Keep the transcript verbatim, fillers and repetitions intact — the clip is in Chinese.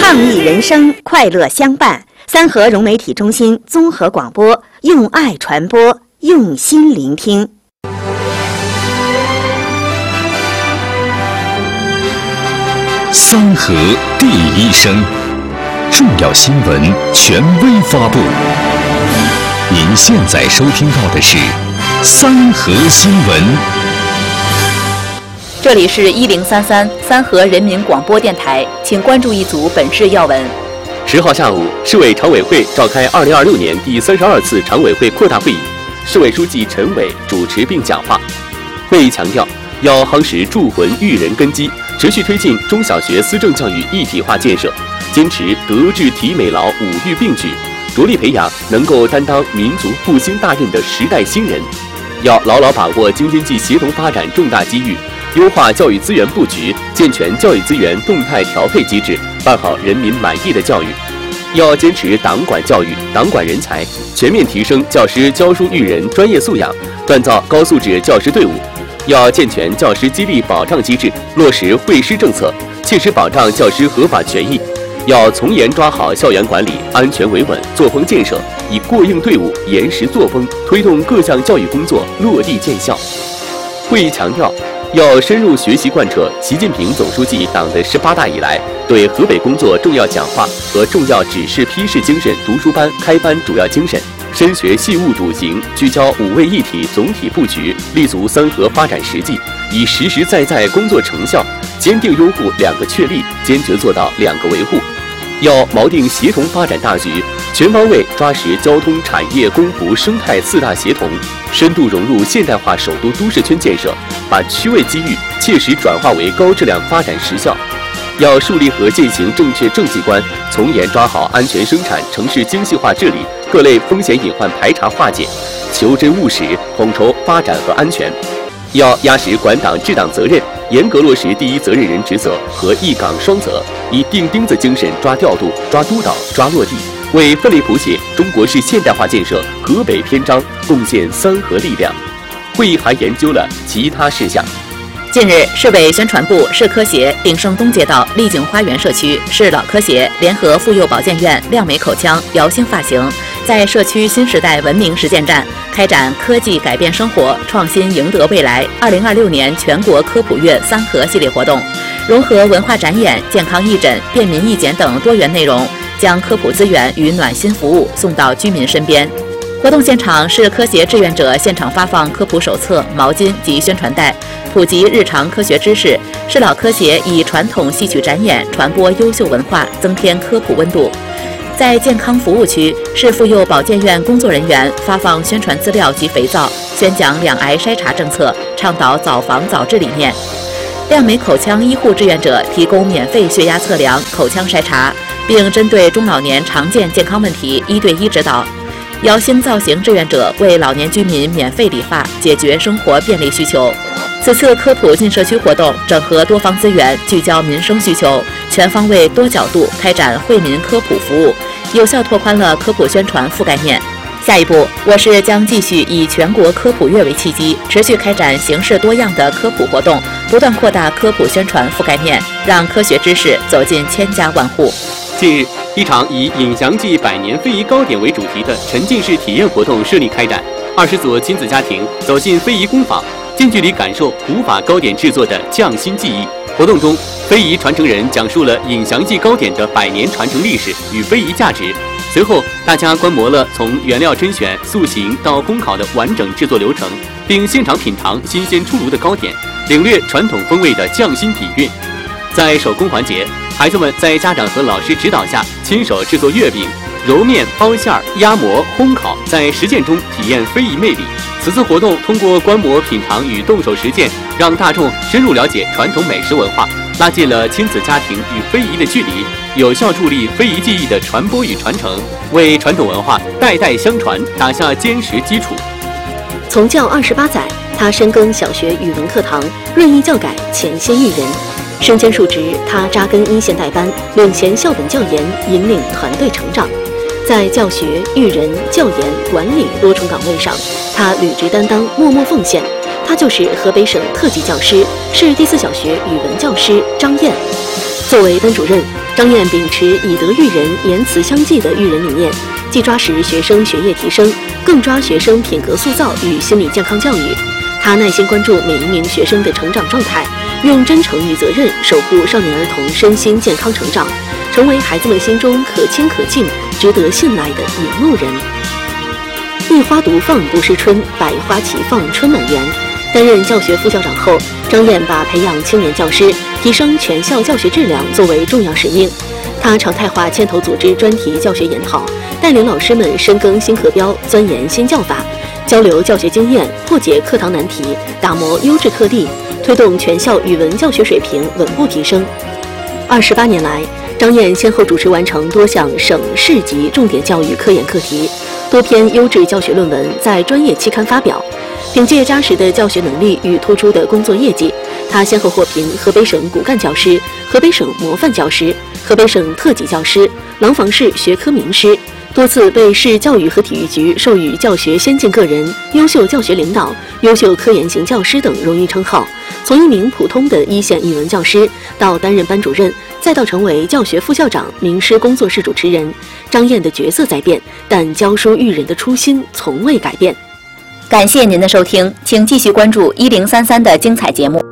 创意人生，快乐相伴。三河融媒体中心综合广播，用爱传播，用心聆听。 三河第一声，重要新闻权威发布。您现在收听到的是三河新闻。 这里是一零三三三河人民广播电台，请关注一组本市要闻。 十号下午，市委常委会召开二零二六年第三十二次常委会扩大会议，市委书记陈伟主持并讲话。会议强调，要夯实铸魂育人根基，持续推进中小学思政教育一体化建设，坚持德智体美劳五育并举，着力培养能够担当民族复兴大任的时代新人。要牢牢把握京津冀协同发展重大机遇，优化教育资源布局，健全教育资源动态调配机制，办好人民满意的教育。要坚持党管教育、党管人才，全面提升教师教书育人专业素养，锻造高素质教师队伍。要健全教师激励保障机制，落实惠师政策，切实保障教师合法权益。要从严抓好校园管理，安全维稳，作风建设，以过硬队伍、严实作风，推动各项教育工作落地见效。会议强调，要深入学习贯彻习近平总书记党的十八大以来对河北工作重要讲话和重要指示批示精神读书班开班主要精神，深学细务笃行，聚焦五位一体总体布局，立足三河发展实际，以实实在在工作成效，坚定拥护两个确立，坚决做到两个维护。要锚定协同发展大局，全方位抓实交通、产业、公服、生态四大协同，深度融入现代化首都都市圈建设，把区位机遇切实转化为高质量发展实效。要树立和践行正确政绩观，从严抓好安全生产、城市精细化治理、各类风险隐患排查化解，求真务实，统筹发展和安全。要压实管党治党责任，严格落实第一责任人职责和一岗双责，以钉钉子精神抓调度、抓督导、抓落地，为奋力谱写中国式现代化建设河北篇章贡献三河力量。会议还研究了其他事项。 近日，市委宣传部、市科协、鼎盛东街道丽景花园社区、市老科协联合妇幼保健院、亮美口腔、瑶星发型，在社区新时代文明实践站开展科技改变生活，创新赢得未来二零二六年全国科普月三河系列活动，融合文化展演、健康义诊、便民义检等多元内容，将科普资源与暖心服务送到居民身边。活动现场，市科协志愿者现场发放科普手册、毛巾及宣传带，普及日常科学知识。市老科协以传统戏曲展演传播优秀文化，增添科普温度。在健康服务区，市妇幼保健院工作人员发放宣传资料及肥皂，宣讲两癌筛查政策，倡导早防早治理念。亮美口腔医护志愿者提供免费血压测量、口腔筛查，并针对中老年常见健康问题一对一指导。瑶星造型志愿者为老年居民免费理发，解决生活便利需求。此次科普进社区活动整合多方资源，聚焦民生需求，全方位多角度开展惠民科普服务，有效拓宽了科普宣传覆盖面。下一步，我市将继续以全国科普月为契机，持续开展形式多样的科普活动，不断扩大科普宣传覆盖面，让科学知识走进千家万户。 近日，一场以尹祥记百年非遗糕点为主题的沉浸式体验活动顺利开展，二十组亲子家庭走进非遗工坊，近距离感受古法糕点制作的匠心技艺。活动中，非遗传承人讲述了尹祥记糕点的百年传承历史与非遗价值。随后，大家观摩了从原料甄选、塑形到烘烤的完整制作流程，并现场品尝新鲜出炉的糕点，领略传统风味的匠心底蕴。在手工环节，孩子们在家长和老师指导下亲手制作月饼、揉面、包馅儿、压模、烘烤，在实践中体验非遗魅力。此次活动通过观摩、品尝与动手实践，让大众深入了解传统美食文化，拉近了亲子家庭与非遗的距离，有效助力非遗技艺的传播与传承，为传统文化代代相传打下坚实基础。 从教二十八载，他深耕小学语文课堂，润意教改，潜心育人。身兼数职，他扎根一线代班，领衔校本教研，引领团队成长。在教学、育人、教研、管理多重岗位上，他履职担当，默默奉献。他就是河北省特级教师，市第四小学语文教师张燕。作为班主任，张张燕秉持以德育人、言辞相济的育人理念，既抓实学生学业提升，更抓学生品格塑造与心理健康教育。他耐心关注每一名学生的成长状态，用真诚与责任守护少年儿童身心健康成长，成为孩子们心中可亲可敬、值得信赖的引路人。一花独放不是春，百花齐放春满园。担任教学副校长后，张燕把培养青年教师、提升全校教学质量作为重要使命。他常态化牵头组织专题教学研讨，带领老师们深耕新课标，钻研新教法，交流教学经验，破解课堂难题，打磨优质课例，推动全校语文教学水平稳步提升。二十八年来，张燕先后主持完成多项省市级重点教育科研课题，多篇优质教学论文在专业期刊发表。凭借扎实的教学能力与突出的工作业绩，他先后获评河北省骨干教师、河北省模范教师、河北省特级教师、廊坊市学科名师，多次被市教育和体育局授予教学先进个人、优秀教学领导、优秀科研型教师等荣誉称号。从一名普通的一线语文教师，到担任班主任，再到成为教学副校长、名师工作室主持人，张燕的角色在变，但教书育人的初心从未改变。 感谢您的收听，请继续关注一零三三的精彩节目。